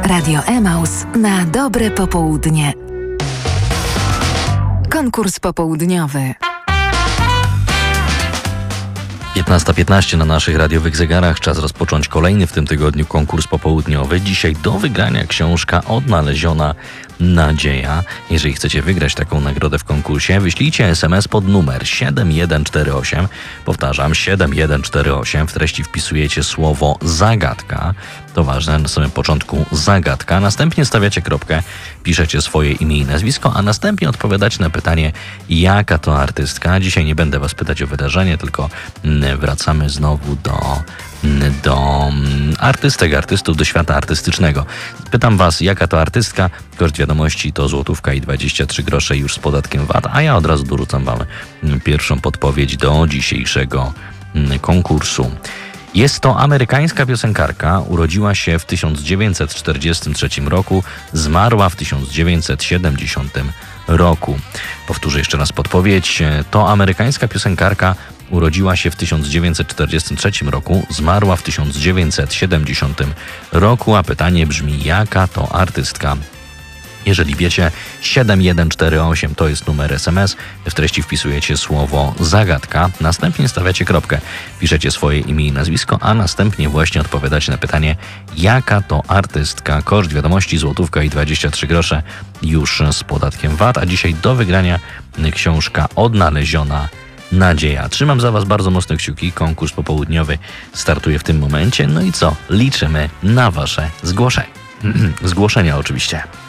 Radio Emaus na dobre popołudnie. Konkurs popołudniowy. 15:15 na naszych radiowych zegarach. Czas rozpocząć kolejny w tym tygodniu konkurs popołudniowy. Dzisiaj do wygrania książka Odnaleziona Nadzieja. Jeżeli chcecie wygrać taką nagrodę w konkursie, wyślijcie SMS pod numer 7148. Powtarzam, 7148. W treści wpisujecie słowo zagadka. To ważne, na samym początku zagadka. Następnie stawiacie kropkę, piszecie swoje imię i nazwisko, a następnie odpowiadacie na pytanie, jaka to artystka. Dzisiaj nie będę was pytać o wydarzenie, tylko wracamy znowu do artystów, do świata artystycznego. Pytam was, jaka to artystka? Koszt wiadomości to złotówka i 23 grosze już z podatkiem VAT, a ja od razu dorzucam wam pierwszą podpowiedź do dzisiejszego konkursu. Jest to amerykańska piosenkarka, urodziła się w 1943 roku, zmarła w 1970 roku. Powtórzę jeszcze raz podpowiedź. To amerykańska piosenkarka, urodziła się w 1943 roku, zmarła w 1970 roku, a pytanie brzmi, jaka to artystka? Jeżeli wiecie, 7148 to jest numer SMS, w treści wpisujecie słowo zagadka, następnie stawiacie kropkę, piszecie swoje imię i nazwisko, a następnie właśnie odpowiadacie na pytanie, jaka to artystka. Koszt wiadomości złotówka i 23 grosze już z podatkiem VAT, a dzisiaj do wygrania książka Odnaleziona Nadzieja. Trzymam za was bardzo mocne kciuki, konkurs popołudniowy startuje w tym momencie, no i co? Liczymy na wasze zgłoszenia oczywiście.